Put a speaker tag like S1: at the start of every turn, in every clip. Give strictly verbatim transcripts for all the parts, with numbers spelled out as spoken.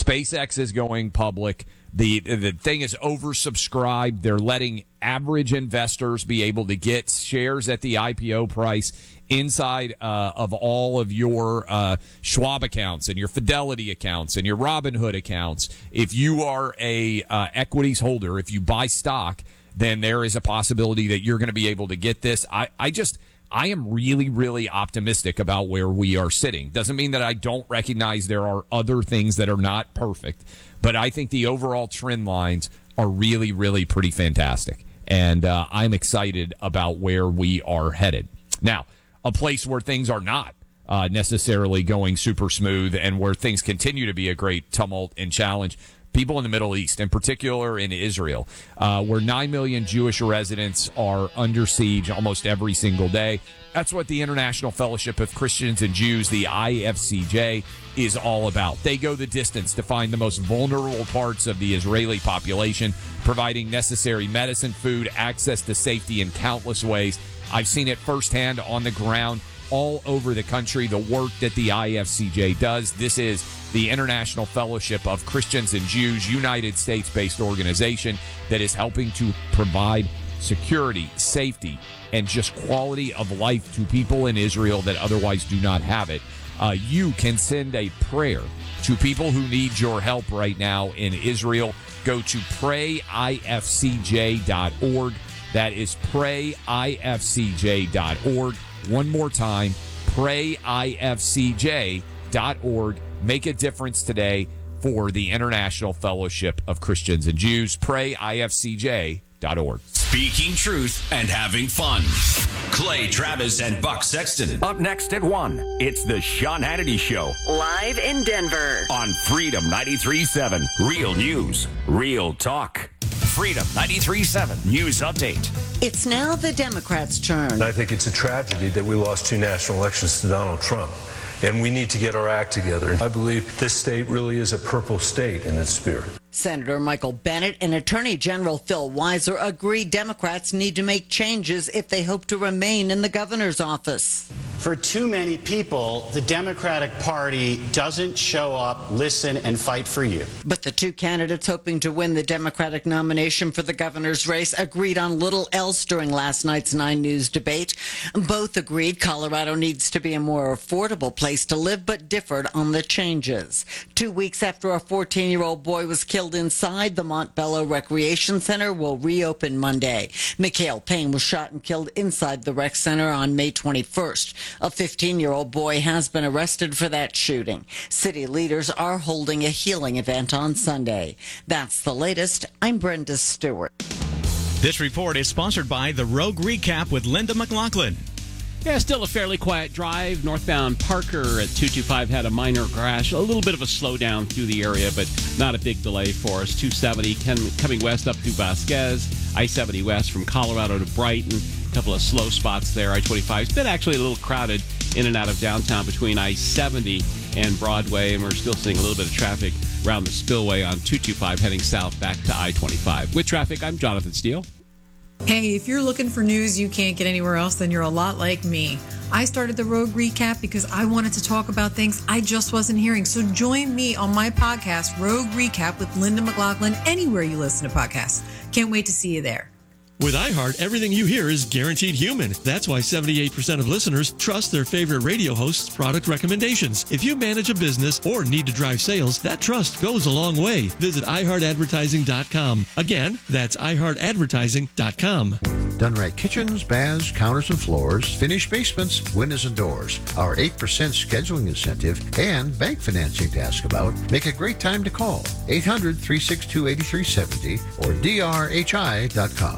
S1: SpaceX is going public. The the thing is oversubscribed. They're letting average investors be able to get shares at the I P O price inside uh, of all of your uh, Schwab accounts and your Fidelity accounts and your Robinhood accounts. If you are a uh, equities holder, if you buy stock, then there is a possibility that you're going to be able to get this. I, I just... I am really, really optimistic about where we are sitting. Doesn't mean that I don't recognize there are other things that are not perfect, but I think the overall trend lines are really, really pretty fantastic. And uh, I'm excited about where we are headed. Now, a place where things are not uh, necessarily going super smooth and where things continue to be a great tumult and challenge, people in the Middle East, in particular in Israel, uh, where nine million Jewish residents are under siege almost every single day. That's what the International Fellowship of Christians and Jews, the I F C J, is all about. They go the distance to find the most vulnerable parts of the Israeli population, providing necessary medicine, food, access to safety in countless ways. I've seen it firsthand on the ground all over the country, the work that the I F C J does. This is the International Fellowship of Christians and Jews, United States-based organization that is helping to provide security, safety, and just quality of life to people in Israel that otherwise do not have it. Uh, you can send a prayer to people who need your help right now in Israel. Go to pray I F C J dot org. That is pray I F C J dot org. One more time, pray I F C J dot org. Make a difference today for the International Fellowship of Christians and Jews. pray I F C J dot org.
S2: Speaking truth and having fun. Clay Travis and Buck Sexton.
S3: Up next at one, it's the Sean Hannity Show.
S4: Live in Denver.
S3: On Freedom ninety-three point seven. Real news, real talk. Freedom ninety-three point seven News Update.
S4: It's now the Democrats' turn.
S5: I think it's a tragedy that we lost two national elections to Donald Trump. And we need to get our act together. I believe this state really is a purple state in its spirit.
S4: Senator Michael Bennet and Attorney General Phil Weiser agree Democrats need to make changes if they hope to remain in the governor's office.
S6: For too many people, the Democratic Party doesn't show up, listen, and fight for you.
S4: But the two candidates hoping to win the Democratic nomination for the governor's race agreed on little else during last night's Nine News debate. Both agreed Colorado needs to be a more affordable place to live, but differed on the changes. Two weeks after a fourteen-year-old boy was killed inside, the Montbello Recreation Center will reopen Monday. Mikhail Payne was shot and killed inside the rec center on May twenty-first. A fifteen-year-old boy has been arrested for that shooting. City leaders are holding a healing event on Sunday. That's the latest. I'm Brenda Stewart.
S7: This report is sponsored by the Rogue Recap with Linda McLaughlin.
S8: Yeah, still a fairly quiet drive. Northbound Parker at two twenty-five had a minor crash. A little bit of a slowdown through the area, but not a big delay for us. two seventy coming west up through Vasquez. I seventy west from Colorado to Brighton. A couple of slow spots there. I twenty-five has been actually a little crowded in and out of downtown between I seventy and Broadway, and we're still seeing a little bit of traffic around the spillway on two twenty-five heading south back to I twenty-five. With traffic, I'm Jonathan Steele.
S9: Hey, if you're looking for news you can't get anywhere else, then you're a lot like me. I started the Rogue Recap because I wanted to talk about things I just wasn't hearing. So join me on my podcast, Rogue Recap with Linda McLaughlin, anywhere you listen to podcasts. Can't wait to see you there.
S10: With iHeart, everything you hear is guaranteed human. That's why seventy-eight percent of listeners trust their favorite radio host's product recommendations. If you manage a business or need to drive sales, that trust goes a long way. Visit i heart advertising dot com. Again, that's i heart advertising dot com.
S11: Done right kitchens, baths, counters and floors, finished basements, windows and doors. Our eight percent scheduling incentive and bank financing to ask about make a great time to call. eight hundred, three six two, eight three seven zero or d r h i dot com.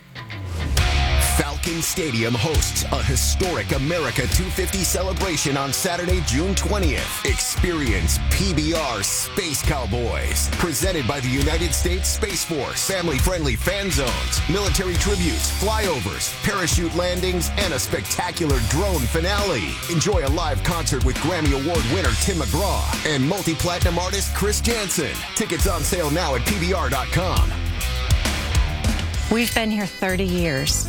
S2: Falcon Stadium hosts a historic America two fifty celebration on Saturday, June twentieth. Experience P B R Space Cowboys, presented by the United States Space Force. Family-friendly fan zones, military tributes, flyovers, parachute landings, and a spectacular drone finale. Enjoy a live concert with Grammy Award winner Tim McGraw and multi-platinum artist Chris Jansen. Tickets on sale now at P B R dot com.
S12: We've been here thirty years.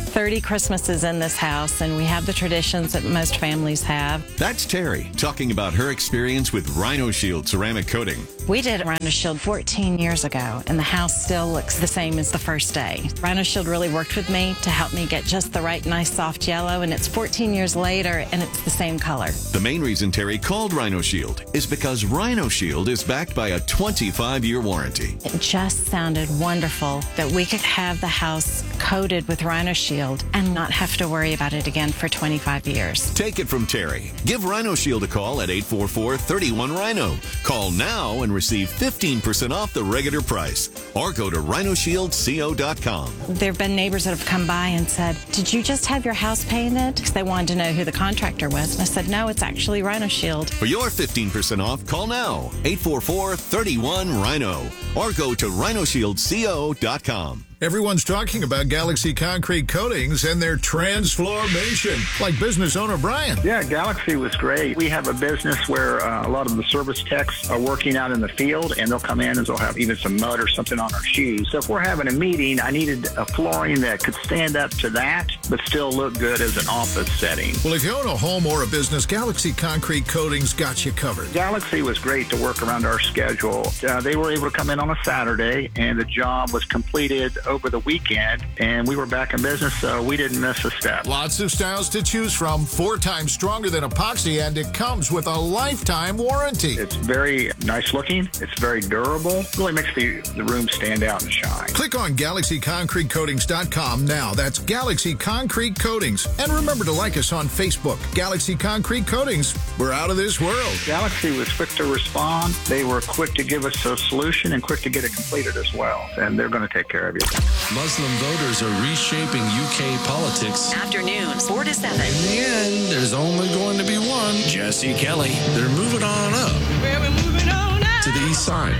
S12: thirty Christmases in this house, and we have the traditions that most families have.
S13: That's Terry talking about her experience with Rhino Shield ceramic coating.
S12: We did Rhino Shield fourteen years ago, and the house still looks the same as the first day. Rhino Shield really worked with me to help me get just the right nice soft yellow, and it's fourteen years later, and it's the same color.
S13: The main reason Terry called Rhino Shield is because Rhino Shield is backed by a twenty-five year warranty.
S12: It just sounded wonderful that we could have the house coated with Rhino Shield and not have to worry about it again for twenty-five years.
S13: Take it from Terry. Give Rhino Shield a call at eight four four, three one, Rhino. Call now and receive fifteen percent off the regular price. Or go to rhino shield co dot com.
S12: There have been neighbors that have come by and said, did you just have your house painted? Because they wanted to know who the contractor was. And I said, no, it's actually Rhino Shield.
S13: For your fifteen percent off, call now, eight four four, three one, Rhino. Or go to rhino shield co dot com.
S14: Everyone's talking about Galaxy Concrete Coatings and their transformation, like business owner Brian.
S15: Yeah, Galaxy was great. We have a business where uh, a lot of the service techs are working out in the field, and they'll come in and they'll have even some mud or something on our shoes. So if we're having a meeting, I needed a flooring that could stand up to that, but still look good as an office setting.
S14: Well, if you own a home or a business, Galaxy Concrete Coatings got you covered.
S15: Galaxy was great to work around our schedule. Uh, they were able to come in on a Saturday, and the job was completed over the weekend, and we were back in business, so we didn't miss a step.
S14: Lots of styles to choose from, four times stronger than epoxy, and it comes with a lifetime warranty.
S15: It's very nice looking. It's very durable. Really makes the, the room stand out and shine.
S14: Click on galaxy concrete coatings dot com now. That's Galaxy Concrete Coatings. And remember to like us on Facebook. Galaxy Concrete Coatings. We're out of this world.
S15: Galaxy was quick to respond. They were quick to give us a solution and quick to get it completed as well. And they're going to take care of you.
S16: Muslim voters are reshaping U K politics.
S17: Afternoons, four to seven.
S16: In the end, there's only going to be one.
S3: Jesse Kelly.
S16: They're moving on up.
S17: Where we're moving on up.
S16: To the east side.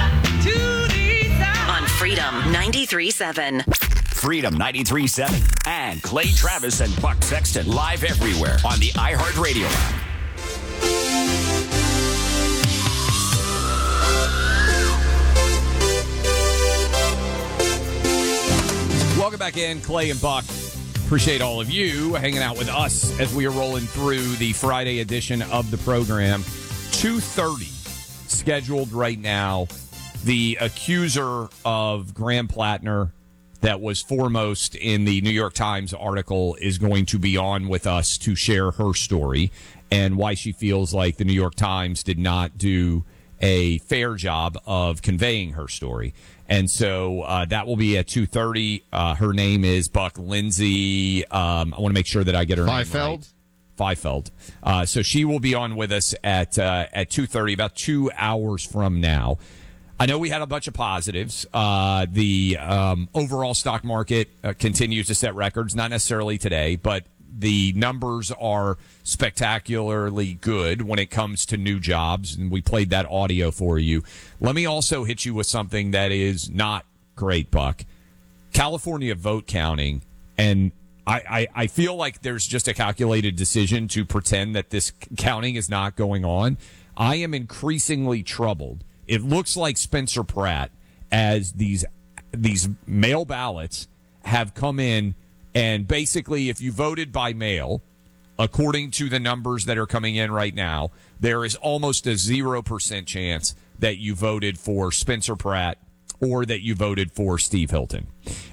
S17: To the east side. On Freedom ninety-three point seven.
S3: Freedom ninety-three point seven. And Clay Travis and Buck Sexton live everywhere on the iHeartRadio app.
S1: Welcome back in, Clay and Buck. Appreciate all of you hanging out with us as we are rolling through the Friday edition of the program. two thirty scheduled right now. The accuser of Graham Plattner that was foremost in the New York Times article is going to be on with us to share her story and why she feels like the New York Times did not do a fair job of conveying her story. And so uh, that will be at two thirty. Uh, her name is Buck Lindsay. Um, I want to make sure that I get her
S18: Feifeld.
S1: name right. Feifeld. Uh, so she will be on with us at uh, at two thirty, about two hours from now. I know we had a bunch of positives. Uh, the um, overall stock market uh, continues to set records, not necessarily today, but the numbers are spectacularly good when it comes to new jobs, and we played that audio for you. Let me also hit you with something that is not great, Buck. California vote counting, and I, I, I feel like there's just a calculated decision to pretend that this counting is not going on. I am increasingly troubled. It looks like Spencer Pratt, as these these mail ballots have come in, and basically if you voted by mail, according to the numbers that are coming in right now, there is almost a zero percent chance that you voted for Spencer Pratt or that you voted for Steve Hilton.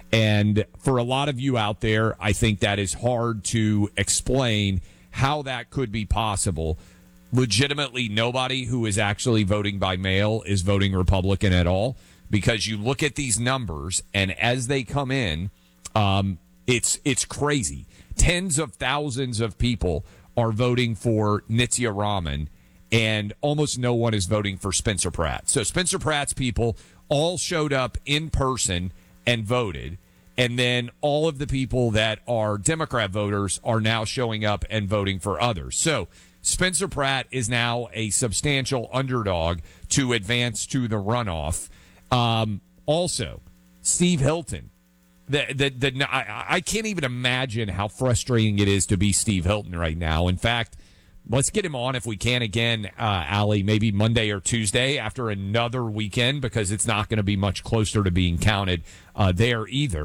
S1: And for a lot of you out there, I think that is hard to explain how that could be possible. Legitimately, nobody who is actually voting by mail is voting Republican at all, because you look at these numbers, and as they come in, um, it's it's crazy. Tens of thousands of people are voting for Nitya Raman, and almost no one is voting for Spencer Pratt. So Spencer Pratt's people all showed up in person and voted, and then all of the people that are Democrat voters are now showing up and voting for others. So Spencer Pratt is now a substantial underdog to advance to the runoff. Um, also, Steve Hilton. The, the, the, I, I can't even imagine how frustrating it is to be Steve Hilton right now. In fact, let's get him on if we can again, uh, Allie, maybe Monday or Tuesday after another weekend, because it's not going to be much closer to being counted uh, there either.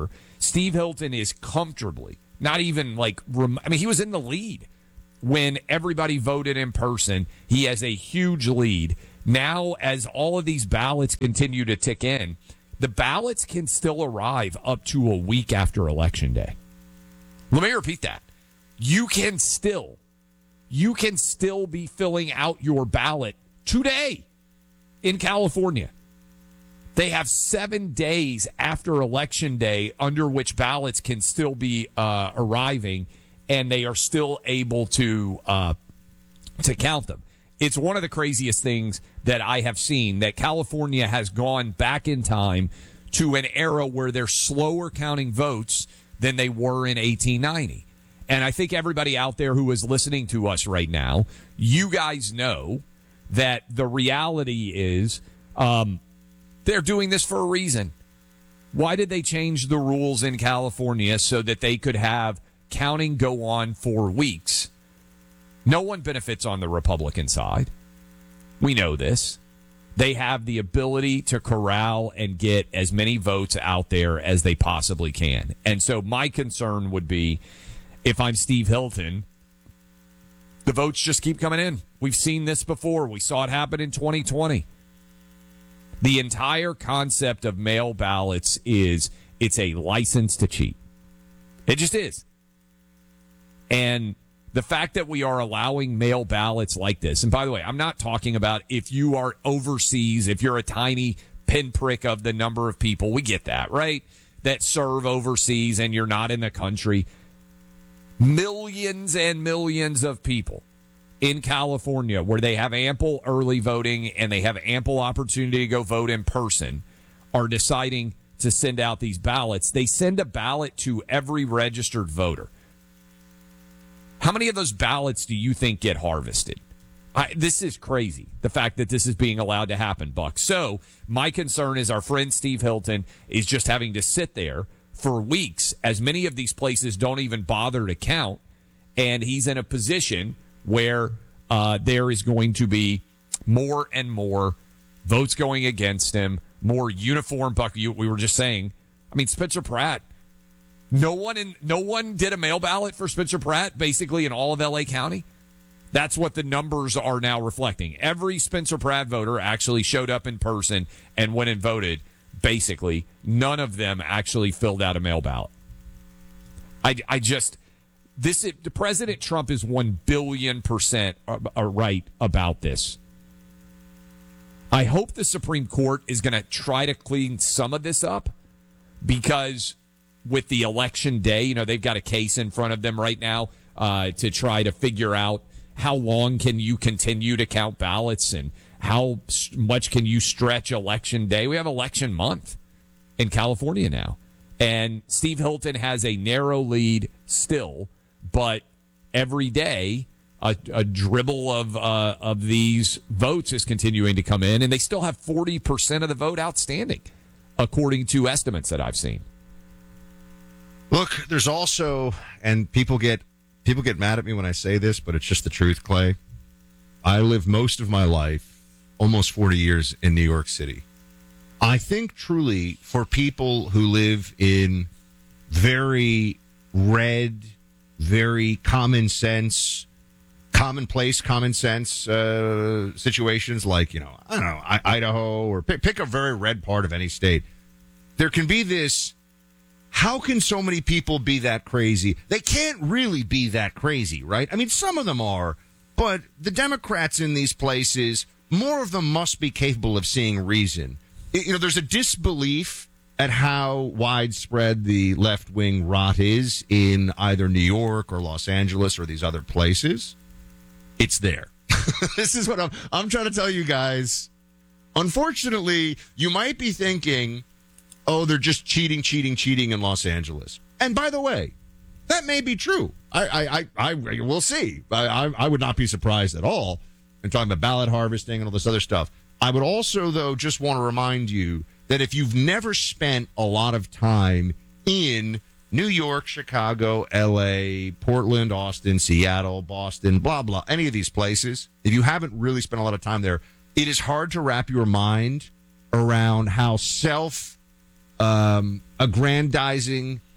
S1: Steve Hilton is comfortably, not even like, rem- I mean, he was in the lead when everybody voted in person. He has a huge lead. Now, as all of these ballots continue to tick in, the ballots can still arrive up to a week after Election Day. Let me repeat that. You can still, you can still be filling out your ballot today in California. They have seven days after Election Day under which ballots can still be uh, arriving, and they are still able to uh, to count them. It's one of the craziest things that I have seen, that California has gone back in time to an era where they're slower counting votes than they were in eighteen ninety. And I think everybody out there who is listening to us right now, you guys know that the reality is um, they're doing this for a reason. Why did they change the rules in California so that they could have counting go on for weeks? No one benefits on the Republican side. We know this. They have the ability to corral and get as many votes out there as they possibly can. And so my concern would be, if I'm Steve Hilton, the votes just keep coming in. We've seen this before. We saw it happen in twenty twenty. The entire concept of mail ballots is it's a license to cheat. It just is. And the fact that we are allowing mail ballots like this, and by the way, I'm not talking about if you are overseas, if you're a tiny pinprick of the number of people, we get that, right? That serve overseas and you're not in the country. Millions and millions of people in California where they have ample early voting and they have ample opportunity to go vote in person are deciding to send out these ballots. They send a ballot to every registered voter. How many of those ballots do you think get harvested? I, this is crazy, the fact that this is being allowed to happen, Buck. So my concern is our friend Steve Hilton is just having to sit there for weeks, as many of these places don't even bother to count, and he's in a position where uh, there is going to be more and more votes going against him, more uniform. Buck, you, we were just saying, I mean, Spencer Pratt, no one in no one did a mail ballot for Spencer Pratt, basically in all of L A County. That's what the numbers are now reflecting. Every Spencer Pratt voter actually showed up in person and went and voted. Basically, none of them actually filled out a mail ballot. I, I just, this is, President Trump is one billion percent right about this. I hope the Supreme Court is going to try to clean some of this up, because with the election day, you know, they've got a case in front of them right now uh, to try to figure out how long can you continue to count ballots and how much can you stretch election day? We have election month in California now. And Steve Hilton has a narrow lead still, but every day a, a dribble of uh, of these votes is continuing to come in, and they still have forty percent of the vote outstanding, according to estimates that I've seen.
S18: Look, there's also, and people get people get mad at me when I say this, but it's just the truth, Clay. I lived most of my life, almost forty years, in New York City. I think truly for people who live in very red, very common sense, commonplace, common sense uh, situations like, you know, I don't know, I- Idaho, or pick, pick a very red part of any state, there can be this, how can so many people be that crazy? They can't really be that crazy, right? I mean, some of them are, but the Democrats in these places, more of them must be capable of seeing reason. You know, there's a disbelief at how widespread the left-wing rot is in either New York or Los Angeles or these other places. It's there. This is what I'm, I'm trying to tell you guys. Unfortunately, you might be thinking, oh, they're just cheating, cheating, cheating in Los Angeles. And by the way, that may be true. I, I, I, I we'll see. I, I, I would not be surprised at all. I'm talking about ballot harvesting and all this other stuff. I would also, though, just want to remind you that if you've never spent a lot of time in New York, Chicago, L A, Portland, Austin, Seattle, Boston, blah, blah, any of these places, if you haven't really spent a lot of time there, it is hard to wrap your mind around how self um, aggrandizing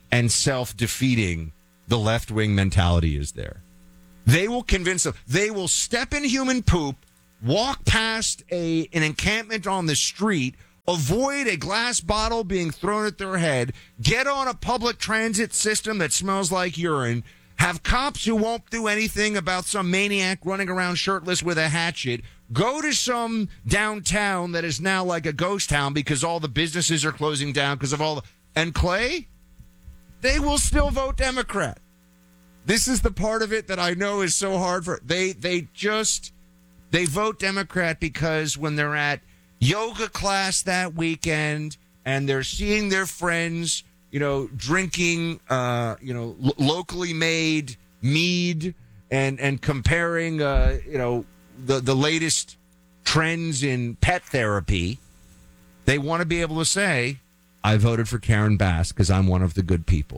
S18: and self-defeating the left-wing mentality is there. They will convince them. They will step in human poop, walk past a an encampment on the street, avoid a glass bottle being thrown at their head, get on a public transit system that smells like urine, have cops who won't do anything about some maniac running around shirtless with a hatchet, go to some downtown that is now like a ghost town because all the businesses are closing down because of all the... And Clay, they will still vote Democrat. This is the part of it that I know is so hard for... They, they just... They vote Democrat because when they're at yoga class that weekend and they're seeing their friends, you know, drinking, uh, you know, lo- locally made mead and and comparing, uh, you know, the the latest trends in pet therapy, they want to be able to say, "I voted for Karen Bass because I'm one of the good people."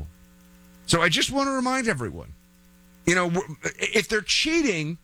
S18: So I just want to remind everyone, you know, if they're cheating.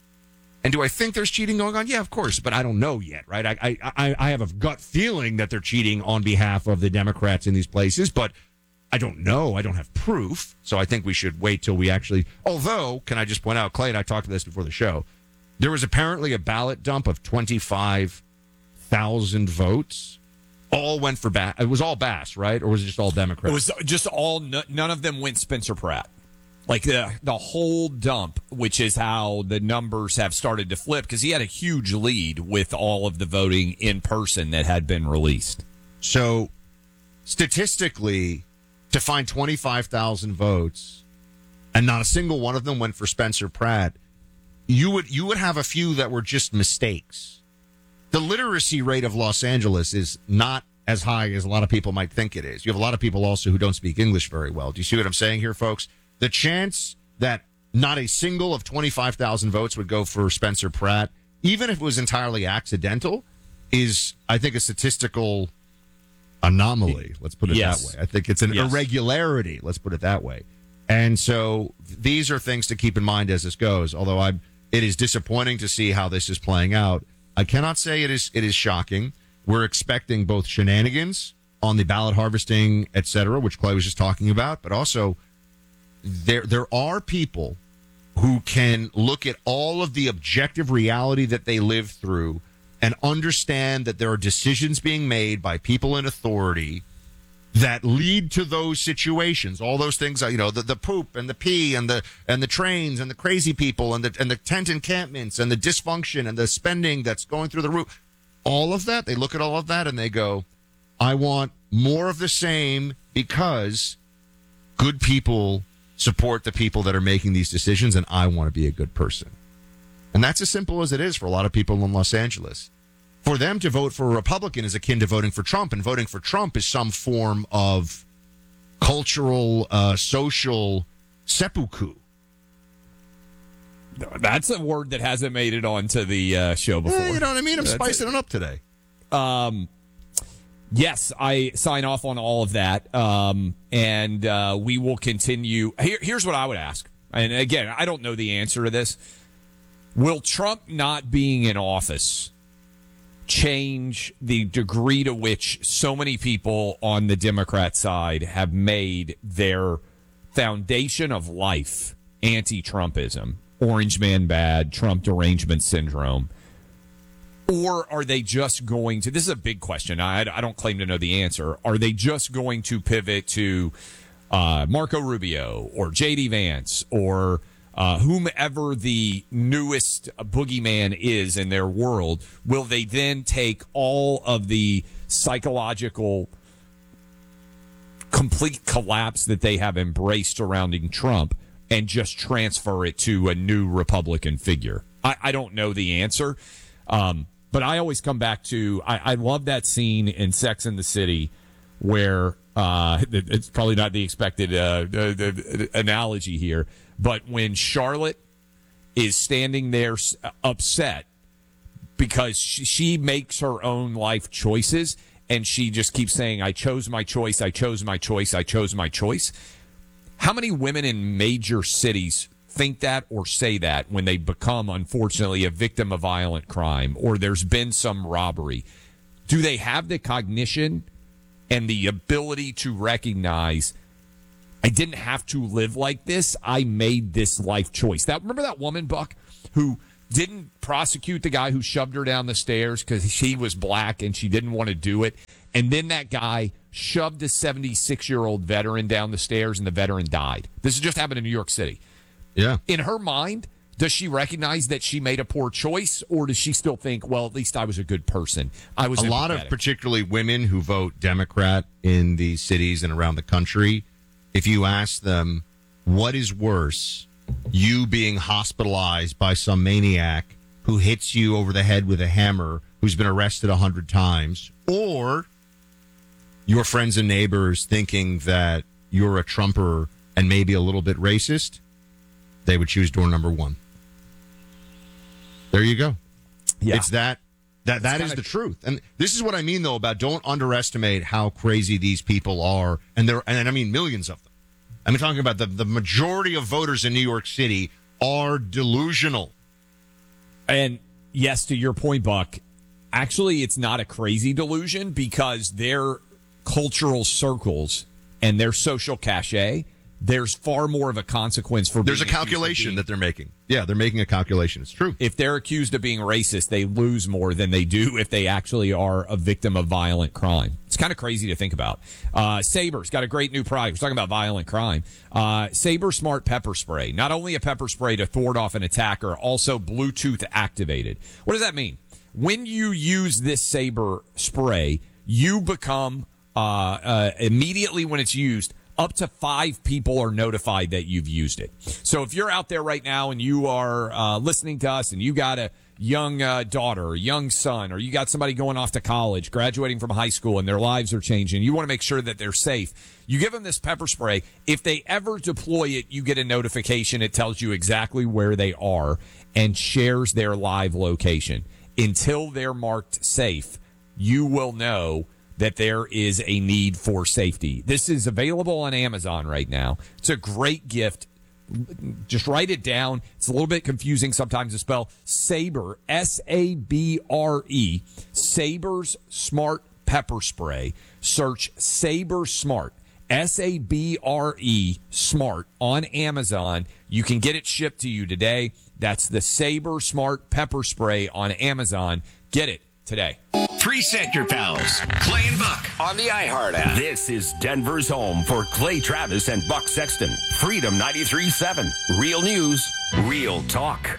S18: And do I think there's cheating going on? Yeah, of course, but I don't know yet, right? I, I I have a gut feeling that they're cheating on behalf of the Democrats in these places, but I don't know. I don't have proof, so I think we should wait till we actually... Although, can I just point out, Clay and I talked about this before the show, there was apparently a ballot dump of twenty-five thousand votes. All went for Bass. It was all Bass, right? Or was it just all Democrats?
S1: It was just all... None of them went Spencer Pratt. Like the the whole dump, which is how the numbers have started to flip, because he had a huge lead with all of the voting in person that had been released.
S18: So, statistically, to find twenty-five thousand votes, and not a single one of them went for Spencer Pratt, you would you would have a few that were just mistakes. The literacy rate of Los Angeles is not as high as a lot of people might think it is. You have a lot of people also who don't speak English very well. Do you see what I'm saying here, folks? The chance that not a single of twenty-five thousand votes would go for Spencer Pratt, even if it was entirely accidental, is, I think, a statistical anomaly. Let's put it
S1: yes.
S18: that way. I think it's an yes. irregularity. Let's put it that way. And so these are things to keep in mind as this goes, although I, it is disappointing to see how this is playing out. I cannot say it is it is shocking. We're expecting both shenanigans on the ballot harvesting, et cetera, which Clay was just talking about, but also... There there are people who can look at all of the objective reality that they live through and understand that there are decisions being made by people in authority that lead to those situations. All those things, you know, the, the poop and the pee and the and the trains and the crazy people and the and the tent encampments and the dysfunction and the spending that's going through the roof. All of that, they look at all of that and they go, I want more of the same because good people support the people that are making these decisions, and I want to be a good person. And that's as simple as it is for a lot of people in Los Angeles. For them to vote for a Republican is akin to voting for Trump, and voting for Trump is some form of cultural, uh, social seppuku.
S1: That's a word that hasn't made it onto the uh, show before.
S18: Yeah, you know what I mean? I'm
S1: That's
S18: spicing
S1: it.
S18: it up today.
S1: Um... Yes, I sign off on all of that, um, and uh, we will continue. Here, here's what I would ask, and again, I don't know the answer to this. Will Trump not being in office change the degree to which so many people on the Democrat side have made their foundation of life anti-Trumpism, Orange Man bad, Trump derangement syndrome? Or are they just going to, this is a big question, I, I don't claim to know the answer, are they just going to pivot to uh, Marco Rubio or J D Vance or uh, whomever the newest boogeyman is in their world? Will they then take all of the psychological complete collapse that they have embraced surrounding Trump and just transfer it to a new Republican figure? I, I don't know the answer. Um, But I always come back to, I, I love that scene in Sex and the City where, uh, it's probably not the expected uh, the, the analogy here, but when Charlotte is standing there upset because she, she makes her own life choices and she just keeps saying, I chose my choice, I chose my choice, I chose my choice. How many women in major cities think that or say that when they become, unfortunately, a victim of violent crime or there's been some robbery? Do they have the cognition and the ability to recognize I didn't have to live like this. I made this life choice. That remember that woman, Buck, who didn't prosecute the guy who shoved her down the stairs because she was black and she didn't want to do it. And then that guy shoved a seventy-six-year-old veteran down the stairs and the veteran died. This has just happened in New York City.
S18: Yeah.
S1: In her mind, does she recognize that she made a poor choice, or does she still think, well, at least I was a good person? I was
S18: a lot of particularly women who vote Democrat in these cities and around the country. If you ask them, what is worse, you being hospitalized by some maniac who hits you over the head with a hammer, who's been arrested a hundred times, or your friends and neighbors thinking that you're a Trumper and maybe a little bit racist, they would choose door number one. There you go.
S1: Yeah.
S18: It's that that that is the truth. And this is what I mean though about don't underestimate how crazy these people are, and there and I mean millions of them. I'm talking about the, the majority of voters in New York City are delusional.
S1: And yes, to your point, Buck, actually it's not a crazy delusion because their cultural circles and their social cachet, there's far more of a consequence for
S18: There's a
S1: being
S18: calculation
S1: being,
S18: that they're making. Yeah, they're making a calculation. It's true.
S1: If they're accused of being racist, they lose more than they do if they actually are a victim of violent crime. It's kind of crazy to think about. Uh, Saber's got a great new product. We're talking about violent crime. Uh, Saber Smart Pepper Spray. Not only a pepper spray to thwart off an attacker, also Bluetooth activated. What does that mean? When you use this Saber spray, you become, uh, uh, immediately when it's used, up to five people are notified that you've used it. So if you're out there right now and you are uh, listening to us and you got a young uh, daughter or young son, or you got somebody going off to college, graduating from high school, and their lives are changing, you want to make sure that they're safe. You give them this pepper spray. If they ever deploy it, you get a notification. It tells you exactly where they are and shares their live location. Until they're marked safe, you will know that there is a need for safety. This is available on Amazon right now. It's a great gift. Just write it down. It's a little bit confusing sometimes to spell. Saber, S A B R E, Saber's Smart Pepper Spray. Search Saber Smart, S A B R E, Smart on Amazon. You can get it shipped to you today. That's the Saber Smart Pepper Spray on Amazon. Get it today.
S3: Preset your pals, Clay and Buck, on the iHeart app. This is Denver's home for Clay Travis and Buck Sexton. Freedom ninety-three point seven. Real news, real talk.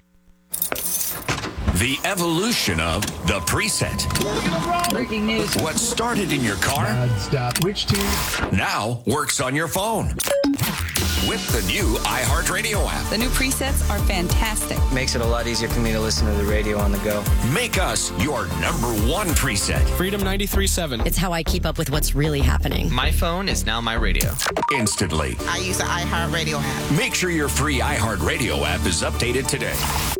S3: The evolution of the preset.
S19: Breaking news.
S3: What started in your car
S19: Stop. Which team?
S3: now works on your phone. With the new iHeartRadio app.
S19: The new presets are fantastic.
S20: Makes it a lot easier for me to listen to the radio on the go.
S3: Make us your number one preset.
S21: Freedom ninety-three point seven.
S22: It's how I keep up with what's really happening.
S20: My phone is now my radio.
S3: Instantly.
S23: I use the iHeartRadio app.
S3: Make sure your free iHeartRadio app is updated today.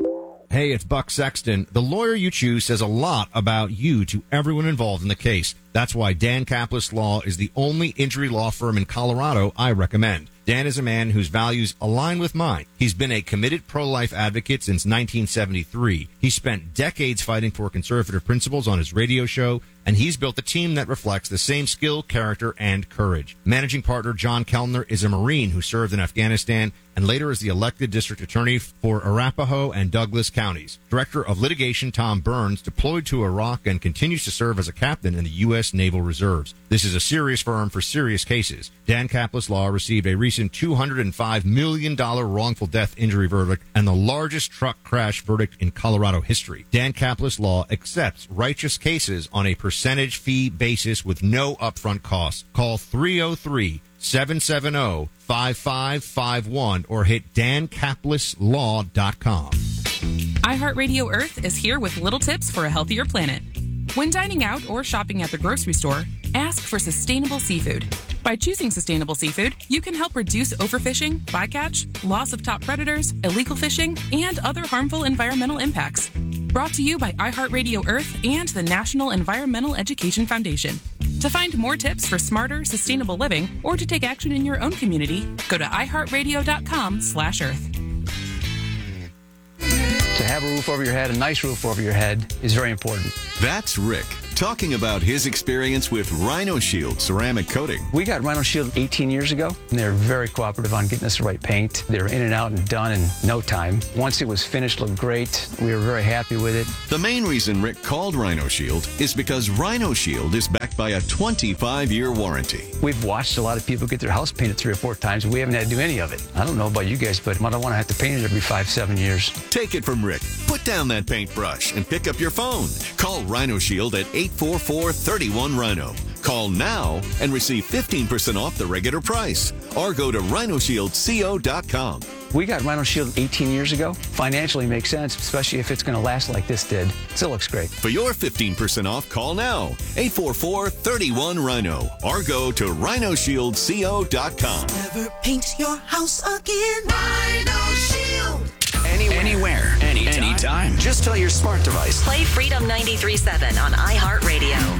S18: Hey, it's Buck Sexton. The lawyer you choose says a lot about you to everyone involved in the case. That's why Dan Kaplis Law is the only injury law firm in Colorado I recommend. Dan is a man whose values align with mine. He's been a committed pro-life advocate since nineteen seventy-three. He spent decades fighting for conservative principles on his radio show, and he's built a team that reflects the same skill, character, and courage. Managing partner John Kellner is a Marine who served in Afghanistan and later as the elected district attorney for Arapahoe and Douglas counties. Director of litigation Tom Burns deployed to Iraq and continues to serve as a captain in the U S Naval Reserves. This is a serious firm for serious cases. Dan Kaplis Law received a recent two hundred five million dollars wrongful death injury verdict and the largest truck crash verdict in Colorado history. Dan Kaplis Law accepts righteous cases on a percentage fee basis with no upfront costs. Call three oh three, seven seven oh, five five five one or hit dan kaplis law dot com.
S24: iHeartRadio Earth is here with little tips for a healthier planet. When dining out or shopping at the grocery store, ask for sustainable seafood. By choosing sustainable seafood, you can help reduce overfishing, bycatch, loss of top predators, illegal fishing, and other harmful environmental impacts. Brought to you by iHeartRadio Earth and the National Environmental Education Foundation. To find more tips for smarter, sustainable living, or to take action in your own community, go to iHeartRadio.com slash Earth.
S25: To have a roof over your head, a nice roof over your head, is very important.
S13: That's Rick. talking about his experience with Rhino Shield ceramic coating.
S4: We got Rhino Shield eighteen years ago, and they were very cooperative on getting us the right paint. They were in and out and done in no time. Once it was finished, looked great. We were very happy with it.
S13: The main reason Rick called Rhino Shield is because Rhino Shield is backed by a twenty-five year warranty.
S4: We've watched a lot of people get their house painted three or four times, and we haven't had to do any of it. I don't know about you guys, but I don't want to have to paint it every five, seven years.
S13: Take it from Rick. Put down that paintbrush and pick up your phone. Call Rhino Shield at eight four four, three one, Rhino. Call now and receive fifteen percent off the regular price. Or go to rhino shield co dot com.
S4: We got Rhino Shield eighteen years ago. Financially makes sense, especially if it's going to last like this did. Still looks great.
S13: For your fifteen percent off, call now. eight four four, three one, Rhino. Or go to rhino shield co dot com.
S5: Never paint your house again. Rhino Shield.
S3: Anywhere, Anywhere anytime. anytime. Just tell your smart device.
S17: Play Freedom ninety-three seven on iHeartRadio.